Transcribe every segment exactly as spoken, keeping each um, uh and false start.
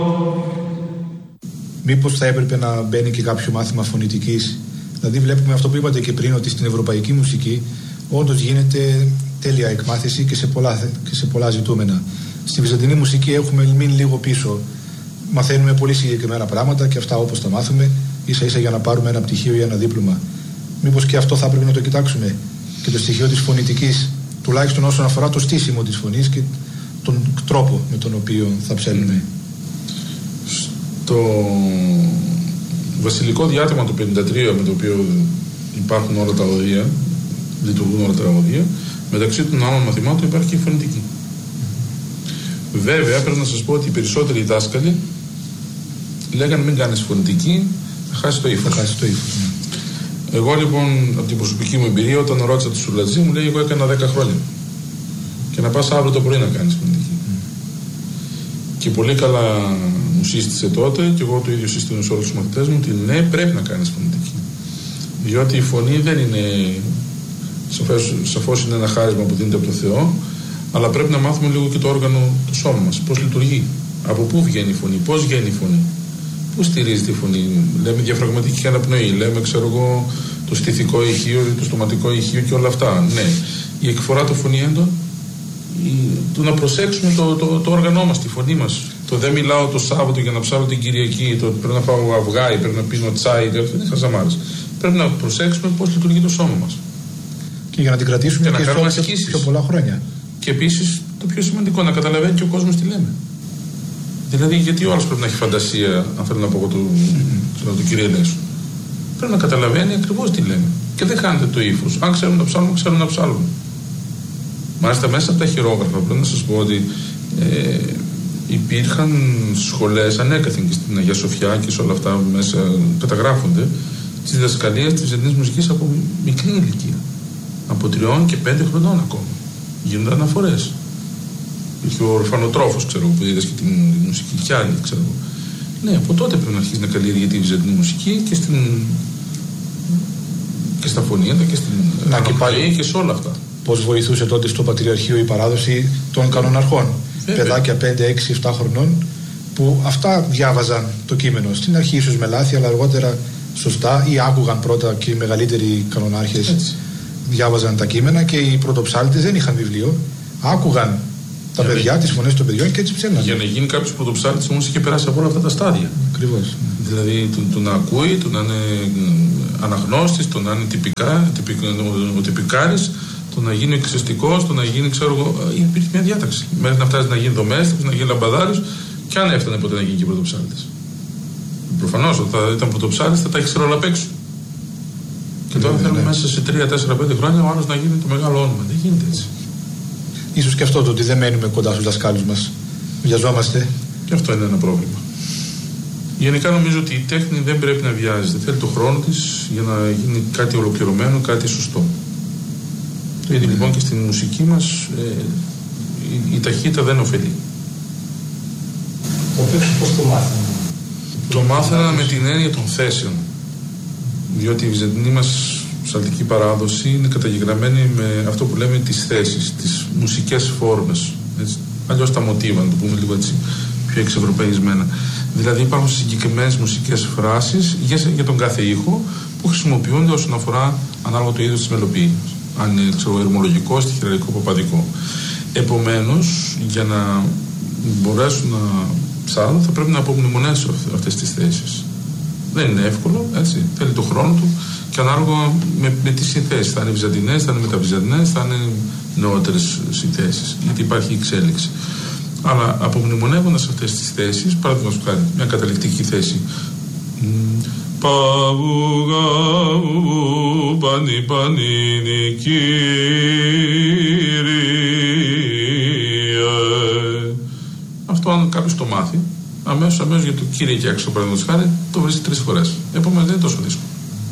Μήπως θα έπρεπε να μπαίνει και κάποιο μάθημα φωνητικής? Δηλαδή βλέπουμε αυτό που είπατε και πριν, ότι στην ευρωπαϊκή μουσική όντως γίνεται τέλεια εκμάθηση και σε πολλά, και σε πολλά ζητούμενα. Στη βυζαντινή μουσική έχουμε μείνει λίγο πίσω. Μαθαίνουμε πολύ συγκεκριμένα πράγματα και αυτά όπως τα μάθουμε, ίσα ίσα για να πάρουμε ένα πτυχίο ή ένα δίπλωμα. Μήπως και αυτό θα πρέπει να το κοιτάξουμε, και το στοιχείο της φωνητικής, τουλάχιστον όσον αφορά το στήσιμο της φωνής και τον τρόπο με τον οποίο θα ψέλνουμε. Το βασιλικό διάτημα του πενήντα τρία, με το οποίο υπάρχουν όλα τα οδεία, λειτουργούν όλα τα οδεία, μεταξύ των άλλων μαθημάτων υπάρχει και η φωνητική. Βέβαια, πρέπει να σας πω ότι οι περισσότεροι δάσκαλοι λέγανε μην κάνεις φωνητική, θα χάσει το ύφος. Θα χάσει το ύφος. Εγώ λοιπόν, από την προσωπική μου εμπειρία, όταν ρώτησα τη Σουλατζή, μου λέει: εγώ έκανα δέκα χρόνια. Και να πας αύριο το πρωί να κάνεις φωνητική. Mm. Και πολύ καλά μου σύστησε τότε, και εγώ το ίδιο σύστηνα σε όλους τους μαθητές μου, ότι ναι, πρέπει να κάνεις φωνητική. Διότι η φωνή δεν είναι. Σαφώς είναι ένα χάρισμα που δίνεται από το Θεό, αλλά πρέπει να μάθουμε λίγο και το όργανο του σώμα μας. Πώς λειτουργεί, από πού βγαίνει η φωνή, πώς βγαίνει η φωνή, πού στηρίζεται η φωνή. Λέμε διαφραγματική αναπνοή, λέμε ξέρω εγώ το στηθικό ηχείο, το στοματικό ηχείο και όλα αυτά. Ναι, η εκφορά του φωνήεντων, το να προσέξουμε το, το, το όργανό μας, τη φωνή μας. Το δεν μιλάω το Σάββατο για να ψάρω την Κυριακή, το πρέπει να φάω αυγά ή πρέπει να πίνω τσάι, δεν είναι χαζαμάρες. Πρέπει να προσέξουμε πώς λειτουργεί το σώμα μας. Και για να την κρατήσουμε και, και σε πιο, πιο πολλά χρόνια. Και επίσης το πιο σημαντικό, να καταλαβαίνει και ο κόσμος τι λέμε. Δηλαδή, γιατί ο άλλος πρέπει να έχει φαντασία, αν θέλω να πω εγώ του, mm-hmm. του κύριε Νέσου. Πρέπει να καταλαβαίνει ακριβώς τι λέμε. Και δεν χάνεται το ύφος. Αν ξέρουμε να ψάλουμε, ξέρουμε να ψάλουμε. Μάλιστα, μέσα από τα χειρόγραφα, πρέπει να σας πω ότι ε, υπήρχαν σχολές ανέκαθεν και στην Αγία Σοφιά και σε όλα αυτά μέσα καταγράφονται τις διδασκαλίες της βυζαντινής μουσικής από μικρή ηλικία. Από τριών και πέντε χρονών ακόμα. Γίνονται αναφορές. Είχε ο ορφανοτρόφος, ξέρω, που είδες και τη μουσική κι άλλη, ξέρω. Ναι, από τότε πρέπει να αρχίσει να καλλιεργείται η βυζαντινή μουσική και, στην... και στα φωνήεντα και στην αναπνοή και, και σε όλα αυτά. Πώς βοηθούσε τότε στο Πατριαρχείο η παράδοση των κανοναρχών. Βέβαια. Παιδάκια πέντε, έξι, επτά χρονών που αυτά διάβαζαν το κείμενο. Στην αρχή ίσως με λάθη, αλλά αργότερα σωστά, ή άκουγαν πρώτα και οι μεγαλύτεροι κανονάρχες. Έτσι. Διάβαζαν τα κείμενα και οι πρωτοψάλτες δεν είχαν βιβλίο. Άκουγαν τα για παιδιά, τις φωνές των παιδιών και έτσι ψέλναν. Για να γίνει κάποιος πρωτοψάλτης όμως είχε περάσει από όλα αυτά τα στάδια. Ακριβώς. Δηλαδή το, το να ακούει, το να είναι αναγνώστης, το να είναι τυπικά, τυπικ, ο τυπικάρης, το να γίνει εξαιστικός, το να γίνει, ξέρω εγώ, υπήρχε μια διάταξη. Μέχρι να φτάσει να γίνει δομέστης, να γίνει λαμπαδάριος, και αν έφτανε ποτέ να γίνει και πρωτοψάλτης. Προφανώς, όταν ήταν πρωτοψάλτης θα τα ήξερε όλα απ' έξω. Και τώρα ναι, θέλουμε ναι. μέσα σε τρία, τέσσερα, πέντε χρόνια ο άλλος να γίνει το μεγάλο όνομα. Δεν γίνεται έτσι. Ίσως και αυτό το ότι δεν μένουμε κοντά στους δασκάλους μας. Βιαζόμαστε. Και αυτό είναι ένα πρόβλημα. Γενικά νομίζω ότι η τέχνη δεν πρέπει να βιάζεται. Θέλει το χρόνο της για να γίνει κάτι ολοκληρωμένο, κάτι σωστό. Το ίδιο ναι. λοιπόν και στην μουσική μας ε, η, η ταχύτητα δεν ωφελεί. Το οποίο πώς το μάθαμε. Το μάθανα με την έννοια των θέσεων. Διότι η βυζαντινή μας ψαλτική παράδοση είναι καταγεγραμμένη με αυτό που λέμε τις θέσεις, τις μουσικές φόρμες. Έτσι. Αλλιώς τα μοτίβα, να το πούμε λίγο έτσι πιο εξευρωπαϊσμένα. Δηλαδή υπάρχουν συγκεκριμένες μουσικές φράσεις για, για τον κάθε ήχο που χρησιμοποιούνται όσον αφορά ανάλογα το είδος της μελοποίησης. Αν είναι ξέρω, ερμολογικό, στιχηραρικό, παπαδικό. Επομένως, για να μπορέσουν να ψάλουν θα πρέπει να απομνημονέσουν αυτές τις θέσεις. Δεν είναι εύκολο, έτσι. Θέλει το χρόνο του και ανάλογα με, με τις συνθέσεις. Θα είναι βυζαντινές, θα είναι μεταβυζαντινές, θα είναι νεότερες συνθέσεις. Γιατί υπάρχει εξέλιξη. Αλλά απομνημονεύοντας αυτές τις θέσεις, παραδείγματος χάρη, μια καταληκτική θέση. Παβουγαου πανι πανι κύριε. Αυτό αν κάποιος το μάθει, αμέσως, αμέσως για το κύριε και έξω, παραδείγματος χάρη, το βρίσκει τρεις φορές. Επομένως δεν είναι τόσο δύσκολο.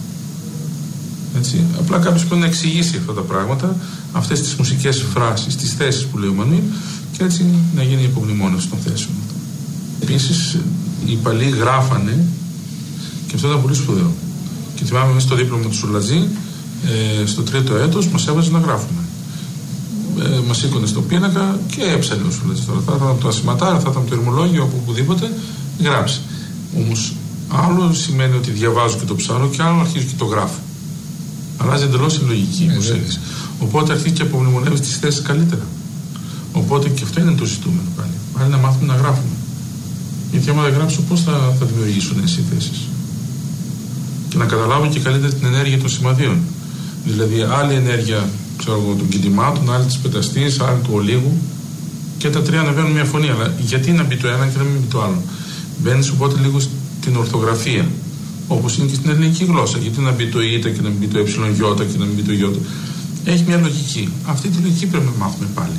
Έτσι. Απλά κάποιος πρέπει να εξηγήσει αυτά τα πράγματα, αυτές τις μουσικές φράσεις, τις θέσεις που λέει ο Μανουήλ, και έτσι να γίνει η υπομνημόνευση των θέσεων. Επίσης, οι παλιοί γράφανε, και αυτό ήταν πολύ σπουδαίο. Και θυμάμαι εμείς στο δίπλωμα του Σουλατζή, ε, στο τρίτο έτος, μας έβαζε να γράφουμε. Ε, μας σήκωνε στο πίνακα και έψαλε ο Σουλατζής. Τώρα θα ήταν το ασηματάρι, θα ήταν το ερμολόγιο, από οπουδήποτε, Γράψε. Όμως άλλο σημαίνει ότι διαβάζω και το ψάχνω και άλλο αρχίζω και το γράφω. Αλλάζει εντελώς η λογική η προσέγγιση. Οπότε αρχίζει και απομνημονεύει τις θέσεις καλύτερα. Οπότε και αυτό είναι το ζητούμενο πάλι. Πάλι να μάθουμε να γράφουμε. Γιατί άμα δεν γράψω, πώς θα, θα δημιουργήσουν οι θέσεις. Και να καταλάβω και καλύτερα την ενέργεια των σημαδίων. Δηλαδή, άλλη ενέργεια ξέρω, των κινημάτων, άλλη της πεταστής, άλλη του ολίγου. Και τα τρία ανεβαίνουν μια φωνή. Αλλά γιατί να μπει το ένα και να μην μπει το άλλο. Μπαίνεις οπότε λίγο στην ορθογραφία. Όπως είναι και στην ελληνική γλώσσα. Γιατί να μπει το ΙΤΑ και να μην μπει το ΕΙ και να μην μπει το Ι. Έχει μια λογική. Αυτή τη λογική πρέπει να μάθουμε πάλι.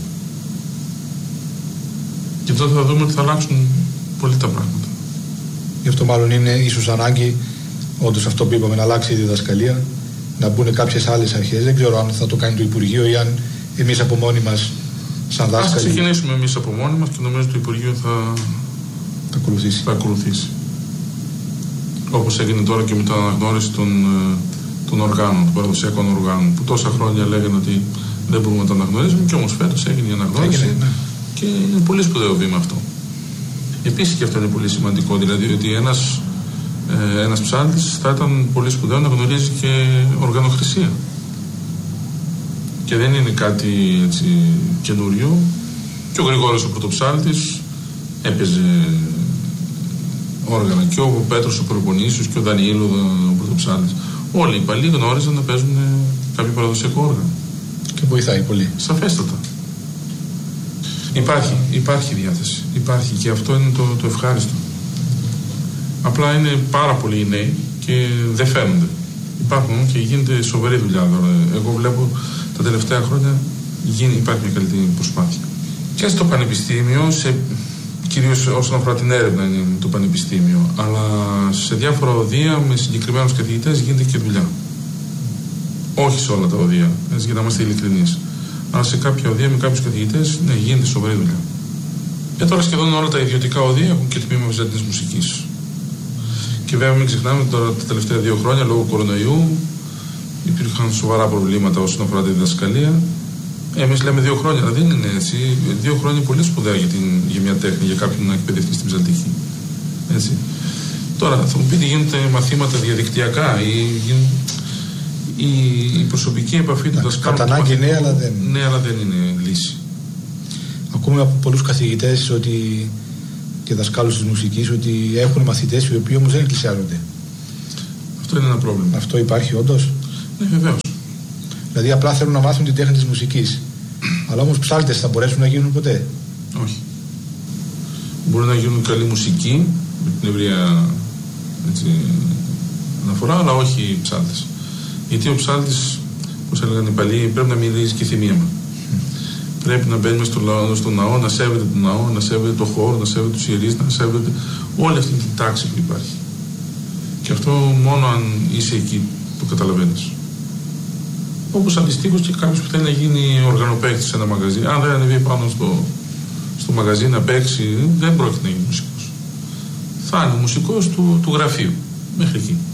Και τότε θα δούμε ότι θα αλλάξουν πολύ τα πράγματα. Γι' αυτό μάλλον είναι ίσως ανάγκη, όντως αυτό που είπαμε, να αλλάξει η διδασκαλία, να μπουν κάποιες άλλες αρχές. Δεν ξέρω αν θα το κάνει το Υπουργείο ή αν εμείς από μόνοι μας, σαν δάσκαλοι. Ας ξεκινήσουμε εμείς από μόνοι μας και νομίζω ότι το Υπουργείο θα, θα ακολουθήσει. Θα ακολουθήσει. Όπως έγινε τώρα και με την αναγνώριση των, των οργάνων, των παραδοσιακών οργάνων, που τόσα χρόνια λέγανε ότι δεν μπορούμε να τα αναγνωρίσουμε, και όμως φέτος έγινε η αναγνώριση. Έγινε, ναι. Και είναι πολύ σπουδαίο βήμα αυτό. Επίσης και αυτό είναι πολύ σημαντικό, δηλαδή ότι ένας, ε, ένας ψάλτης θα ήταν πολύ σπουδαίο να γνωρίζει και οργανοχρησία. Και δεν είναι κάτι έτσι καινούριο. Και ο Γρηγόρης ο πρωτοψάλτης έπαιζε όργανα, και ο Πέτρος ο Προπονήσιος και ο Δανιήλ ο πρωτοψάλτης. Όλοι οι παλιοί γνώριζαν να παίζουν κάποιο παραδοσιακό όργανο. Και βοηθάει πολύ. Σαφέστατα. Υπάρχει, υπάρχει διάθεση. Υπάρχει και αυτό είναι το, το ευχάριστο. Απλά είναι πάρα πολλοί νέοι και δεν φαίνονται. Υπάρχουν και γίνεται σοβαρή δουλειά. Εγώ βλέπω τα τελευταία χρόνια γίνει, υπάρχει μια καλύτερη προσπάθεια. Και στο πανεπιστήμιο, σε, κυρίως όσον αφορά την έρευνα είναι το πανεπιστήμιο, αλλά σε διάφορα οδεία με συγκεκριμένους καθηγητές γίνεται και δουλειά. Όχι σε όλα τα οδεία, έτσι, για να είμαστε ειλικρινείς. Αλλά σε κάποια οδεία με κάποιους καθηγητές, ναι, γίνεται σοβαρή δουλειά. Και τώρα σχεδόν όλα τα ιδιωτικά οδεία έχουν και τμήμα βυζαντινής μουσικής. Και βέβαια μην ξεχνάμε ότι τώρα τα τελευταία δύο χρόνια λόγω κορονοϊού υπήρχαν σοβαρά προβλήματα όσον αφορά τη διδασκαλία. Εμείς λέμε δύο χρόνια, αλλά δεν είναι έτσι. Δύο χρόνια είναι πολύ σπουδαία για, την, για μια τέχνη, για κάποιον να εκπαιδευτεί στην ψαλτική. Έτσι. Τώρα θα μου πείτε, γίνονται μαθήματα διαδικτυακά ή η, η προσωπική επαφή του δασκάλου. Κατά ανάγκη ναι, αλλά δεν... ναι, αλλά δεν είναι λύση. Ακούμε από πολλούς καθηγητές ότι, και δασκάλους της μουσικής ότι έχουν μαθητές οι οποίοι όμως δεν εκκλησιάζονται. Αυτό είναι ένα πρόβλημα. Αυτό υπάρχει όντως? Ναι, βεβαίως. Δηλαδή απλά θέλουν να μάθουν την τέχνη της μουσικής. Αλλά όμως ψάλτες θα μπορέσουν να γίνουν ποτέ? Όχι. Μπορεί να γίνουν καλή μουσική με την ευρεία έτσι, αναφορά, αλλά όχι ψάλτες. Γιατί ο ψάλτης, όπως έλεγαν οι παλιοί, πρέπει να μιλήσει και θυμίαμα. Mm. Πρέπει να μπαίνουμε στο, στο ναό, να σέβεται τον ναό, να σέβεται το χώρο, να σέβεται τους ιερείς, να σέβεται όλη αυτή την τάξη που υπάρχει. Και αυτό μόνο αν είσαι εκεί το καταλαβαίνεις. Όπως αντιστοίχως και κάποιος που θέλει να γίνει οργανοπαίκτης σε ένα μαγαζί. Αν δεν ανεβεί πάνω στο, στο μαγαζί να παίξει, δεν πρόκειται να γίνει μουσικός. Θα είναι μουσικός του, του γραφείου. Μέχρι εκεί.